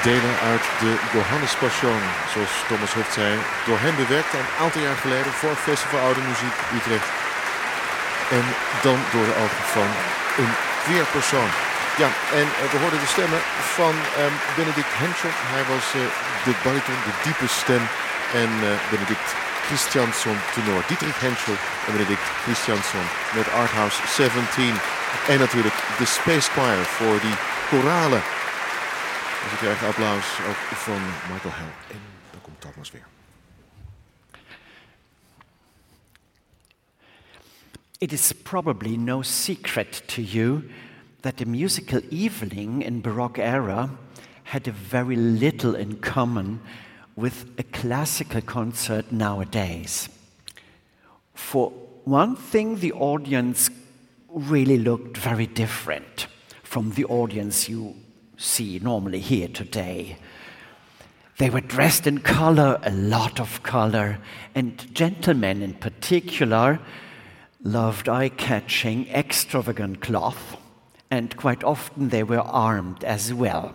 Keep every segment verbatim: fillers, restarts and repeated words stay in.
delen uit de Johannes Passion, zoals Thomas Hoft zei, door hem bewerkt een aantal jaar geleden voor Festival Oude Muziek Utrecht. En dan door de ogen van een queer-persoon. Ja, en uh, we hoorden de stemmen van um, Benedict Henschel. Hij was uh, de bariton, de diepe stem. En uh, Benedict Christiansson tenor. Dietrich Henschel en Benedict Christiansson met Arthouse zeventien. En natuurlijk de Space Choir voor die koralen. Dus ik krijg applaus ook van Michael Hell. En dan komt Thomas weer. It is probably no secret to you that the musical evening in Baroque era had a very little in common with a classical concert nowadays. For one thing, the audience really looked very different from the audience you see normally here today. They were dressed in color, a lot of color, and gentlemen in particular loved eye-catching, extravagant cloth, and quite often they were armed as well.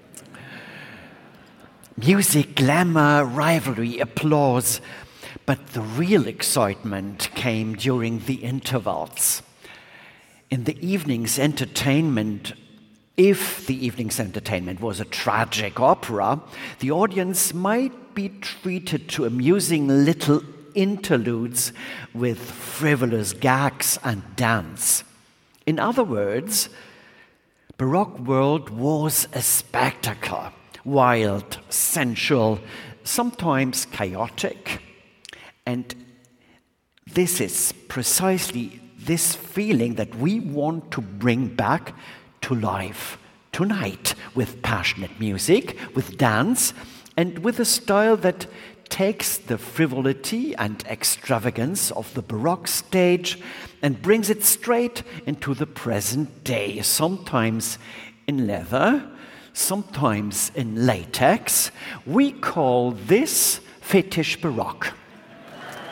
Music, glamour, rivalry, applause, but the real excitement came during the intervals. In the evening's entertainment, if the evening's entertainment was a tragic opera, the audience might be treated to amusing little interludes with frivolous gags and dance. In other words, Baroque world was a spectacle, wild, sensual, sometimes chaotic. And this is precisely this feeling that we want to bring back to life tonight with passionate music, with dance, and with a style that takes the frivolity and extravagance of the Baroque stage and brings it straight into the present day, sometimes in leather, sometimes in latex. We call this Fetish Baroque.